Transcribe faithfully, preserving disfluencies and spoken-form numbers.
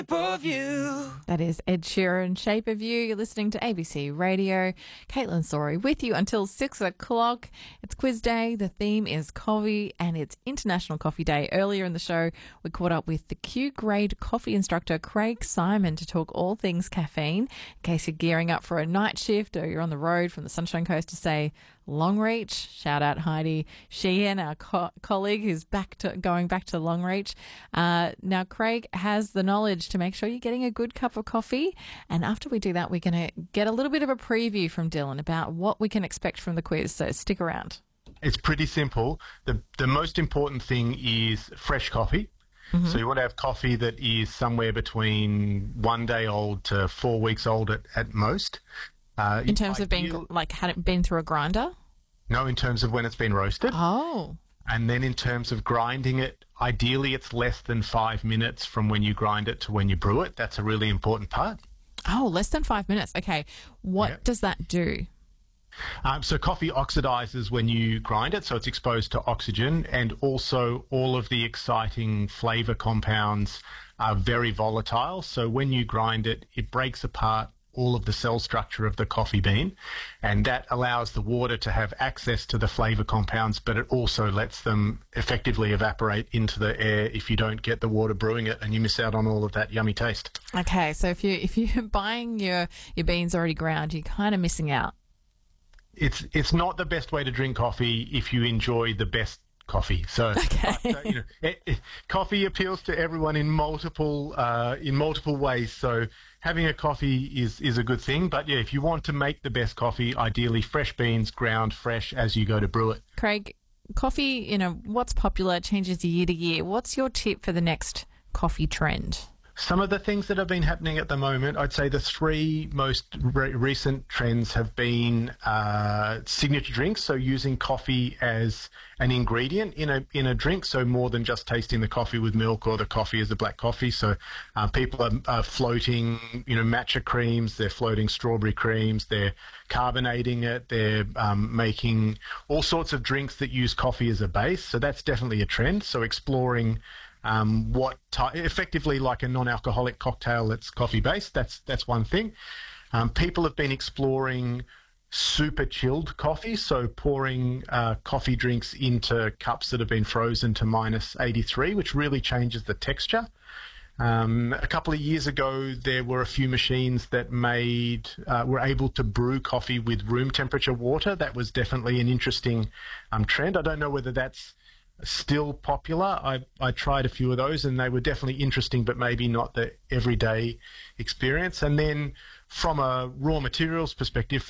of you. That is Ed Sheeran, Shape of You. You're listening to A B C Radio. Caitlin Sorry with you until six o'clock. It's quiz day. The theme is coffee and it's International Coffee Day. Earlier in the show, we caught up with the Q Grade coffee instructor, Craig Simon, to talk all things caffeine. In case you're gearing up for a night shift or you're on the road from the Sunshine Coast to, say, Longreach. Shout out Heidi Sheehan, our co- colleague who's back to going back to Longreach. Uh, now, Craig has the knowledge to make sure you're getting a good cup of coffee. And after we do that, we're going to get a little bit of a preview from Dylan about what we can expect from the quiz. So stick around. It's pretty simple. The, the most important thing is fresh coffee. Mm-hmm. So you want to have coffee that is somewhere between one day old to four weeks old at, at most. Uh, in terms of being, like, had it been through a grinder? No, in terms of when it's been roasted. Oh. And then in terms of grinding it, ideally it's less than five minutes from when you grind it to when you brew it. That's a really important part. Oh, less than five minutes. Okay. What yep. does that do? Um, so coffee oxidizes when you grind it, so it's exposed to oxygen, and also all of the exciting flavor compounds are very volatile. So when you grind it, it breaks apart all of the cell structure of the coffee bean, and that allows the water to have access to the flavor compounds, but it also lets them effectively evaporate into the air if you don't get the water brewing it, and you miss out on all of that yummy taste. Okay, so if you if you're buying your your beans already ground, you're kind of missing out. It's it's not the best way to drink coffee if you enjoy the best coffee. So, okay. but, uh, you know, it, it, coffee appeals to everyone in multiple uh, in multiple ways. So having a coffee is is a good thing. But yeah, if you want to make the best coffee, ideally fresh beans, ground fresh as you go to brew it. Craig, coffee, you know, what's popular changes year to year. What's your tip for the next coffee trend? Some of the things that have been happening at the moment, I'd say the three most re- recent trends have been uh, signature drinks, so using coffee as an ingredient in a in a drink, so more than just tasting the coffee with milk or the coffee as a black coffee. So uh, people are, are floating, you know, matcha creams, they're floating strawberry creams, they're carbonating it, they're um, making all sorts of drinks that use coffee as a base. So that's definitely a trend. So exploring Um, what ty- effectively like a non-alcoholic cocktail that's coffee-based. That's that's one thing. Um, people have been exploring super chilled coffee, so pouring uh, coffee drinks into cups that have been frozen to minus eighty-three, which really changes the texture. Um, a couple of years ago, there were a few machines that made uh, were able to brew coffee with room temperature water. That was definitely an interesting um, trend. I don't know whether that's still popular. I, I tried a few of those and they were definitely interesting, but maybe not the everyday experience. And then from a raw materials perspective,